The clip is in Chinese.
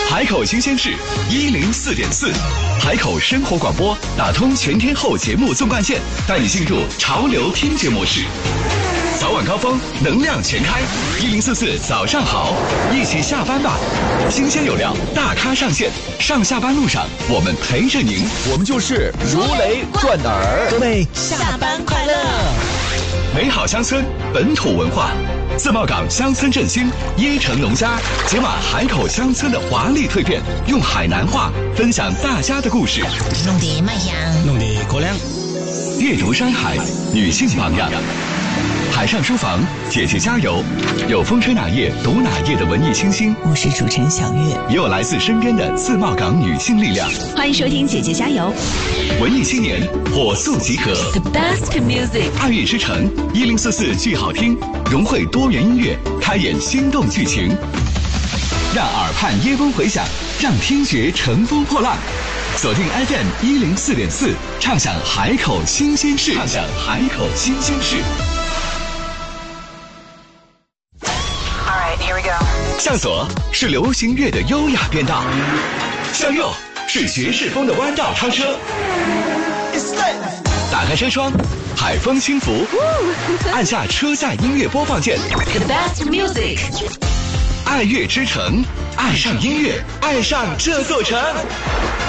海口新鲜事104.4，海口生活广播打通全天候节目纵贯线，带你进入潮流听觉模式。早晚高峰，能量全开，1044早上好，一起下班吧。新鲜有料，大咖上线，上下班路上我们陪着您， 我们就是如雷贯耳。 各位下班快乐！ 美好乡村，本土文化。自贸港乡村振兴，椰城农家解码海口乡村的华丽蜕变，用海南话分享大家的故事， 弄得卖香， 弄得过亮。 阅读山海，女性榜样。海上书房，姐姐加油！有风吹哪页读哪页的文艺清新， 我是主持人小月， 也有来自身边的自贸港女性力量。 欢迎收听姐姐加油！ 文艺青年火速集合 ，The best music， 爱乐之城1044剧好听，融汇多元音乐，开演心动剧情，让耳畔耶风回响，让听觉乘风破浪。锁定 FM 104.4，畅享海口新鲜事，畅享海口新鲜事。向左是流行乐的优雅变道，向右是爵士风的弯道超车。打开车窗，海风轻拂，按下车载音乐播放键。 The best music， 爱乐之城，爱上音乐，爱上这座城。